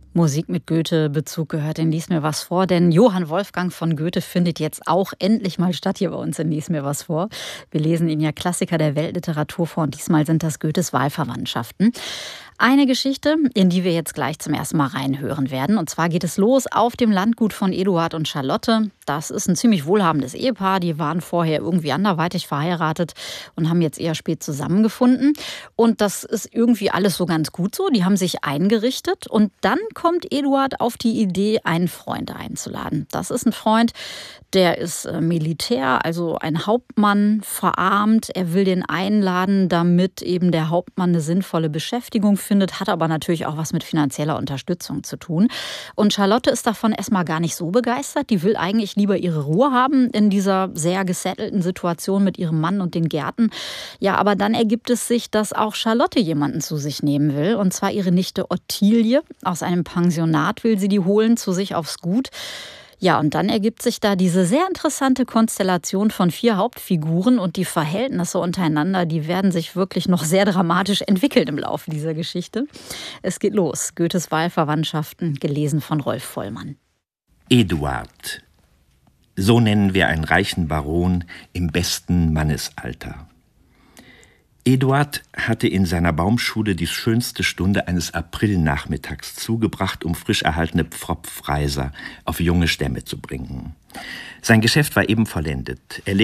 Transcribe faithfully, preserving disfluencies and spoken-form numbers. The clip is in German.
Musik mit Goethe-Bezug gehört in Lies mir was vor, denn Johann Wolfgang von Goethe findet jetzt auch endlich mal statt hier bei uns in Lies mir was vor. Wir lesen ihn ja Klassiker der Weltliteratur vor und diesmal sind das Goethes Wahlverwandtschaften. Eine Geschichte, in die wir jetzt gleich zum ersten Mal reinhören werden. Und zwar geht es los auf dem Landgut von Eduard und Charlotte. Das ist ein ziemlich wohlhabendes Ehepaar. Die waren vorher irgendwie anderweitig verheiratet und haben jetzt eher spät zusammengefunden. Und das ist irgendwie alles so ganz gut so. Die haben sich eingerichtet. Und dann kommt Eduard auf die Idee, einen Freund einzuladen. Das ist ein Freund, der ist Militär, also ein Hauptmann, verarmt. Er will den einladen, damit eben der Hauptmann eine sinnvolle Beschäftigung findet, hat aber natürlich auch was mit finanzieller Unterstützung zu tun. Und Charlotte ist davon erstmal gar nicht so begeistert. Die will eigentlich lieber ihre Ruhe haben in dieser sehr gesettelten Situation mit ihrem Mann und den Gärten. Ja, aber dann ergibt es sich, dass auch Charlotte jemanden zu sich nehmen will. Und zwar ihre Nichte Ottilie. Aus einem Pensionat will sie die holen, zu sich aufs Gut. Ja, und dann ergibt sich da diese sehr interessante Konstellation von vier Hauptfiguren und die Verhältnisse untereinander, die werden sich wirklich noch sehr dramatisch entwickeln im Laufe dieser Geschichte. Es geht los. Goethes Wahlverwandtschaften, gelesen von Rolf Vollmann. Eduard. So nennen wir einen reichen Baron im besten Mannesalter. Eduard hatte in seiner Baumschule die schönste Stunde eines Aprilnachmittags zugebracht, um frisch erhaltene Pfropfreiser auf junge Stämme zu bringen. Sein Geschäft war eben vollendet. Er